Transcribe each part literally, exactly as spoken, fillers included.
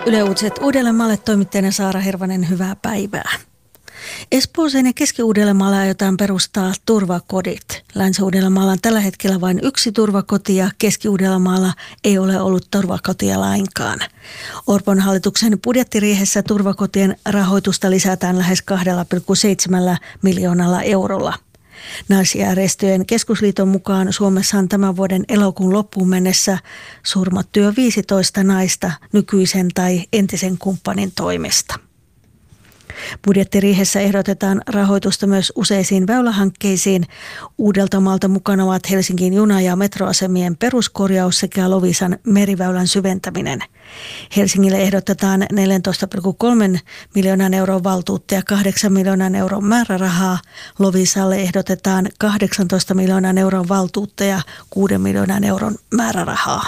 Yle Uutiset Uudellemaalle, toimittajana Saara Hervanen, hyvää päivää. Espooseen ja Keski-Uudellamaalla aiotaan perustaa turvakodit. Länsi-Uudellamaalla on tällä hetkellä vain yksi turvakoti ja Keski-Uudellamaalla ei ole ollut turvakotia lainkaan. Orpon hallituksen budjettiriihessä turvakotien rahoitusta lisätään lähes kaksi pilkku seitsemän miljoonalla eurolla. Naisjärjestöjen keskusliiton mukaan Suomessa on tämän vuoden elokuun loppuun mennessä surmattu jo viisitoista naista nykyisen tai entisen kumppanin toimesta. Budjettiriihessä ehdotetaan rahoitusta myös useisiin väylähankkeisiin. Uudeltamaalta mukana ovat Helsingin juna- ja metroasemien peruskorjaus sekä Loviisan meriväylän syventäminen. Helsingille ehdotetaan neljätoista pilkku kolme miljoonan euron valtuutta ja kahdeksan miljoonan euron määrärahaa. Loviisalle ehdotetaan kahdeksantoista miljoonan euron valtuutta ja kuuden miljoonan euron määrärahaa.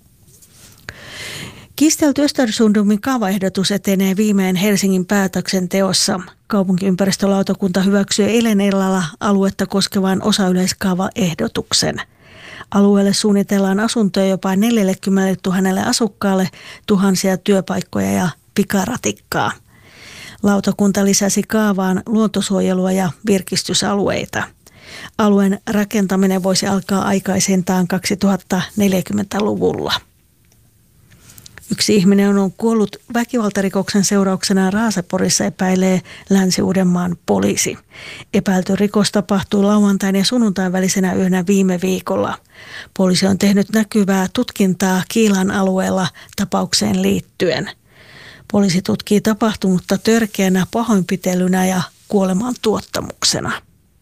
Kiistelty Östersundomin kaavaehdotus etenee viimein Helsingin päätöksenteossa. Kaupunkiympäristölautakunta hyväksyi eilen illalla aluetta koskevan osayleiskaavaehdotuksen. Alueelle suunnitellaan asuntoja jopa neljäkymmentätuhatta asukkaalle, tuhansia työpaikkoja ja pikaratikkaa. Lautakunta lisäsi kaavaan luontosuojelua ja virkistysalueita. Alueen rakentaminen voisi alkaa aikaisintaan kaksituhattaneljäkymmentäluvulla. Yksi ihminen on kuollut väkivaltarikoksen seurauksena Raaseporissa, epäilee Länsi-Uudenmaan poliisi. Epäilty rikos tapahtui lauantain ja sunnuntain välisenä yönä viime viikolla. Poliisi on tehnyt näkyvää tutkintaa Kiilan alueella tapaukseen liittyen. Poliisi tutkii tapahtunutta törkeänä pahoinpitelynä ja kuoleman tuottamuksena.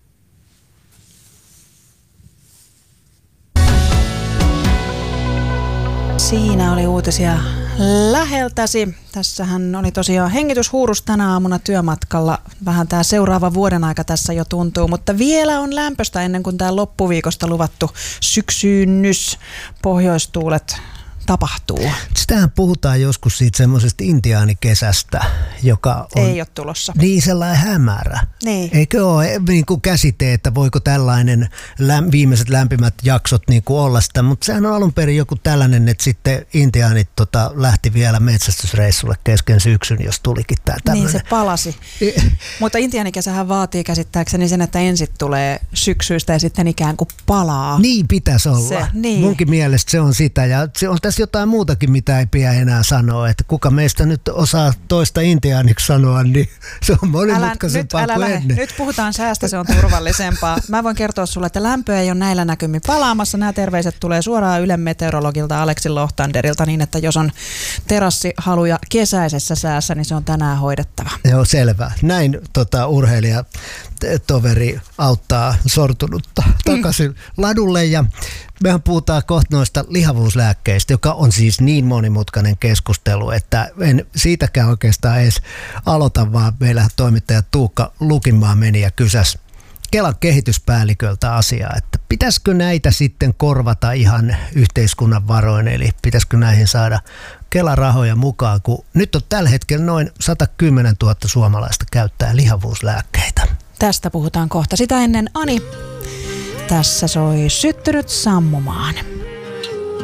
Siinä oli uutisia läheltäsi. Tässähän oli tosiaan hengityshuurus tänä aamuna työmatkalla. Vähän tämä seuraava vuoden aika tässä jo tuntuu, mutta vielä on lämpöstä ennen kuin tämä loppuviikosta luvattu syksynnys. Pohjoistuulet tapahtuu. Sitähän puhutaan joskus siitä semmoisesta intiaanikesästä, joka on... Ei ole tulossa. Niin, sellainen hämärä. Niin. Eikö ole niin kuin käsite, että voiko tällainen läm, viimeiset lämpimät jaksot niin kuin olla sitä, mutta sehän on alun perin joku tällainen, että sitten intiaanit tota, lähti vielä metsästysreissulle kesken syksyn, jos tulikin tämä tämmöinen. Niin se palasi. Mutta intiaanikesähän vaatii käsittääkseni sen, että ensin tulee syksyistä ja sitten ikään kuin palaa. Niin pitäisi olla. Se, niin. Munkin mielestä se on sitä ja se on tässä jotain muutakin, mitä ei pidä enää sanoa, että kuka meistä nyt osaa toista intiaaniksi sanoa, niin se on monimutkaisempaa älä, nyt, kuin älä ennen. Nyt puhutaan säästä, se on turvallisempaa. Mä voin kertoa sulle, että lämpöä ei ole näillä näkymin palaamassa. Nämä terveiset tulee suoraan Ylen meteorologilta Aleksi Lohtanderilta niin, että jos on terassihaluja kesäisessä säässä, niin se on tänään hoidettava. Joo, selvä. Näin tota, urheilija toveri auttaa sortunutta takaisin mm. ladulle ja mehän puhutaan kohta noista lihavuuslääkkeistä, joka on siis niin monimutkainen keskustelu, että en siitäkään oikeastaan edes aloita, vaan meillä toimittaja Tuukka Lukinmaa meni ja kysäsi Kelan kehityspäälliköltä asiaa, että pitäisikö näitä sitten korvata ihan yhteiskunnan varoin, eli pitäisikö näihin saada Kelan rahoja mukaan, kun nyt on tällä hetkellä noin sata kymmenen tuhatta suomalaista käyttää lihavuuslääkkeitä. Tästä puhutaan kohta. Sitä ennen Ani, tässä soi Syttynyt sammumaan.